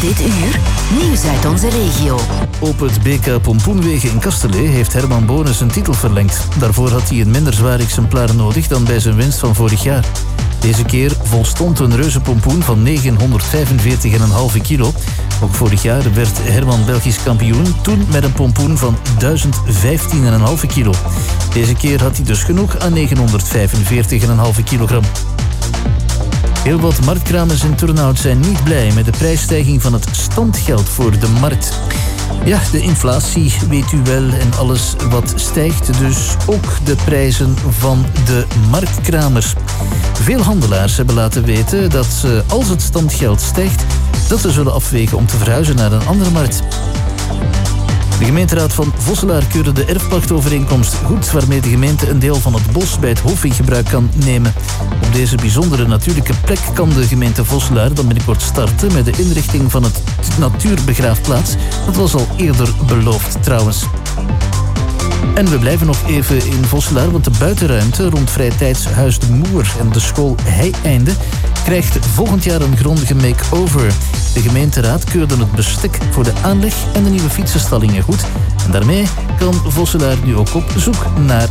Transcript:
Dit uur, nieuws uit onze regio. Op het BK Pompoenwegen in Kastelee heeft Herman Bonen zijn titel verlengd. Daarvoor had hij een minder zwaar exemplaar nodig dan bij zijn winst van vorig jaar. Deze keer volstond een reuzenpompoen van 945,5 kilo. Ook vorig jaar werd Herman Belgisch kampioen, toen met een pompoen van 1015,5 kilo. Deze keer had hij dus genoeg aan 945,5 kilogram. Heel wat marktkramers in Turnhout zijn niet blij met de prijsstijging van het standgeld voor de markt. Ja, de inflatie weet u wel en alles wat stijgt, dus ook de prijzen van de marktkramers. Veel handelaars hebben laten weten dat ze, als het standgeld stijgt, dat ze zullen afwegen om te verhuizen naar een andere markt. De gemeenteraad van Vosselaar keurde de erfpachtovereenkomst goed, waarmee de gemeente een deel van het bos bij het Hof in gebruik kan nemen. Op deze bijzondere natuurlijke plek kan de gemeente Vosselaar dan binnenkort starten met de inrichting van het natuurbegraafplaats. Dat was al eerder beloofd trouwens. En we blijven nog even in Vosselaar, want de buitenruimte rond Vrijtijdshuis de Moer en de school Heieinde krijgt volgend jaar een grondige make-over. De gemeenteraad keurde het bestek voor de aanleg en de nieuwe fietsenstallingen goed. En daarmee kan Vosselaar nu ook op zoek naar